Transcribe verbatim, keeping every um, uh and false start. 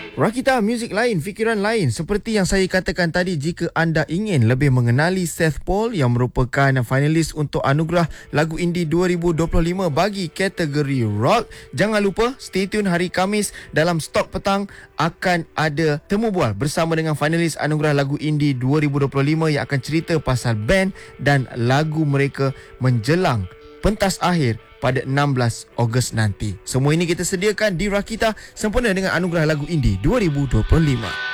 Rakita, muzik lain, fikiran lain. Seperti yang saya katakan tadi, jika anda ingin lebih mengenali Seth Paul yang merupakan finalis untuk anugerah lagu indie dua ribu dua puluh lima bagi kategori rock, jangan lupa stay tune hari Khamis dalam Stok Petang akan ada temu bual bersama dengan finalis anugerah lagu indie dua ribu dua puluh lima yang akan cerita pasal band dan lagu mereka menjelang pentas akhir pada enam belas Ogos nanti. Semua ini kita sediakan di Rakita sempena dengan anugerah lagu indie dua ribu dua puluh lima.